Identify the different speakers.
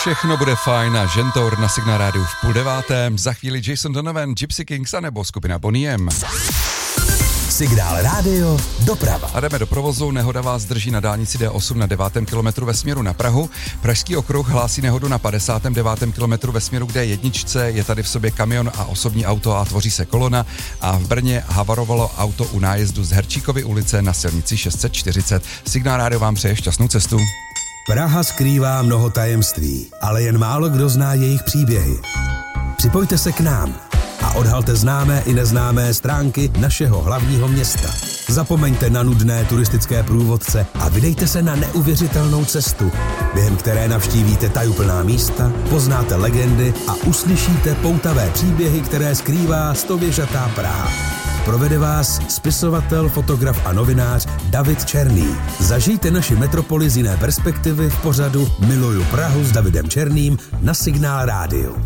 Speaker 1: Všechno bude fajn a Žentour na Signál Rádiu v 8:30. Za chvíli Jason Donovan, Gypsy Kings a nebo skupina Boney M.
Speaker 2: Signál Rádio, doprava.
Speaker 1: A jdeme do provozu. Nehoda vás drží na dálnici D8 na 9. kilometru ve směru na Prahu. Pražský okruh hlásí nehodu na 59. kilometru ve směru k D1. Je tady v sobě kamion a osobní auto a tvoří se kolona. A v Brně havarovalo auto u nájezdu z Herčíkovy ulice na silnici 640. Signál Rádio vám přeje šťastnou cestu.
Speaker 2: Praha skrývá mnoho tajemství, ale jen málo kdo zná jejich příběhy. Připojte se k nám a odhalte známé i neznámé stránky našeho hlavního města. Zapomeňte na nudné turistické průvodce a vydejte se na neuvěřitelnou cestu, během které navštívíte tajuplná místa, poznáte legendy a uslyšíte poutavé příběhy, které skrývá stověžatá Praha. Provede vás spisovatel, fotograf a novinář David Černý. Zažijte naši metropoli z jiné perspektivy v pořadu Miluju Prahu s Davidem Černým na Signál Rádiu.